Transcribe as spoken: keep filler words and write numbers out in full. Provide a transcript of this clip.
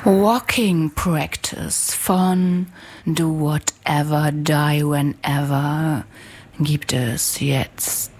Walking Practice von Do Whatever, Die Whenever gibt es jetzt